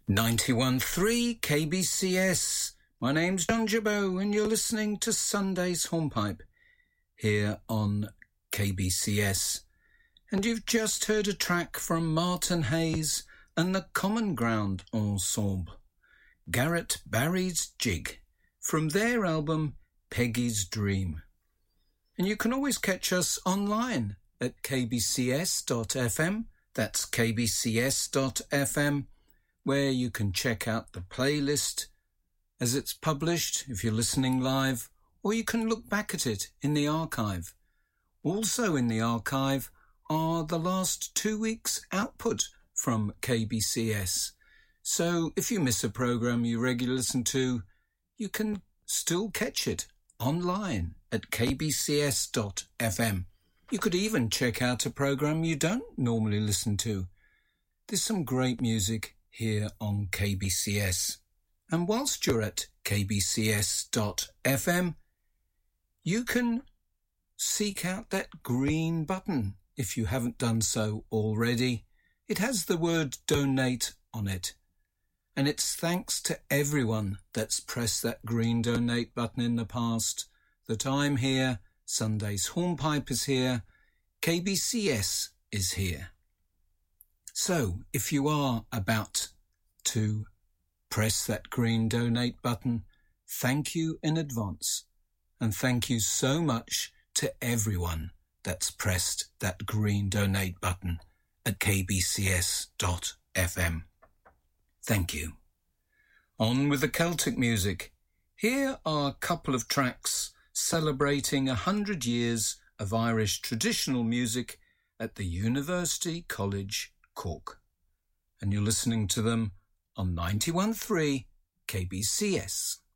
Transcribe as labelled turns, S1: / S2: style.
S1: 91.3 KBCS. My name's John Jabot and you're listening to Sunday's Hornpipe here on KBCS. And you've just heard a track from Martin Hayes and the Common Ground Ensemble, Garrett Barry's Jig, from their album Peggy's Dream. And you can always catch us online at kbcs.fm, that's kbcs.fm, where you can check out the playlist as it's published if you're listening live, or you can look back at it in the archive. Also in the archive are the last 2 weeks' output from KBCS. So if you miss a program you regularly listen to, you can still catch it online at kbcs.fm. You could even check out a program you don't normally listen to. There's some great music here on KBCS. And whilst you're at kbcs.fm, you can seek out that green button if you haven't done so already. It has the word donate on it. And it's thanks to everyone that's pressed that green donate button in the past that I'm here, Sunday's Hornpipe is here, KBCS is here. So, if you are about to press that green donate button, thank you in advance. And thank you so much to everyone that's pressed that green donate button at kbcs.fm. Thank you. On with the Celtic music. Here are a couple of tracks celebrating 100 years of Irish traditional music at the University College Cork. And you're listening to them on 91.3 KBCS.